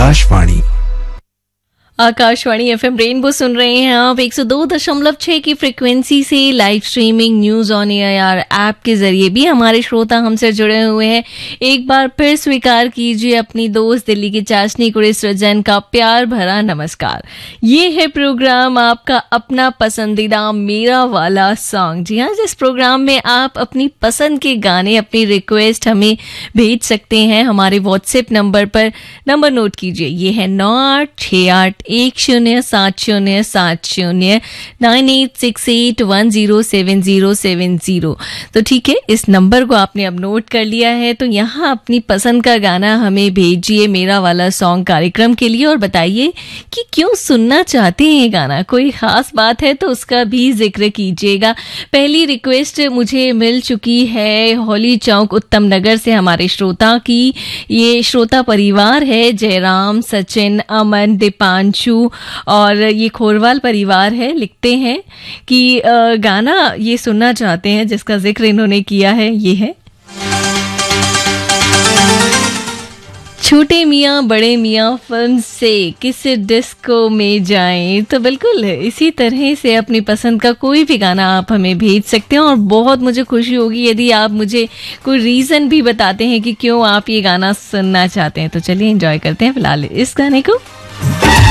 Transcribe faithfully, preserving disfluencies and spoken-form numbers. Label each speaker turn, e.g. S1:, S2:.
S1: Akashvani
S2: Akashvani FM rainbow सुन रहे हैं आप एक सौ दो दशमलव छह की फ्रिक्वेंसी से। Live streaming news on AIR app के जरिए भी हमारे श्रोता हमसे जुड़े हुए हैं। एक बार फिर स्वीकार कीजिए अपनी दोस्त दिल्ली की चाशनी कुड़ी सृजन का प्यार भरा नमस्कार। ये है प्रोग्राम आपका अपना पसंदीदा मेरा वाला सॉन्ग। जी हाँ, जिस प्रोग्राम में आप अपनी पसंद के गाने, अपनी रिक्वेस्ट हमें भेज सकते हैं हमारे व्हाट्सएप नंबर पर। नंबर नोट कीजिए, ये है नौ आठ छः आठ एक शून्य सात शून्य सात शून्य nine eight six eight one zero seven zero seven zero. तो ठीक है, इस नंबर को आपने अब नोट कर लिया है। तो यहाँ अपनी पसंद का गाना हमें भेजिए मेरा वाला सॉन्ग कार्यक्रम के लिए और बताइए कि क्यों सुनना चाहते हैं ये गाना। कोई खास बात है तो उसका भी जिक्र कीजिएगा। पहली रिक्वेस्ट मुझे मिल चुकी है होली चौक उत्तम नगर से हमारे श्रोता की। ये श्रोता परिवार है जयराम, सचिन, अमन, दीपांशु और ये खोरवाल परिवार है। लिखते हैं कि गाना ये सुनना चाहते हैं जिसका जिक्र इन्होंने किया है। ये है छोटे मियाँ बड़े मियाँ फिल्म से किस डिस्को में जाएं। तो बिल्कुल इसी तरह से अपनी पसंद का कोई भी गाना आप हमें भेज सकते हैं और बहुत मुझे खुशी होगी यदि आप मुझे कोई रीज़न भी बताते हैं कि क्यों आप ये गाना सुनना चाहते हैं। तो चलिए एंजॉय करते हैं फिलहाल इस गाने को।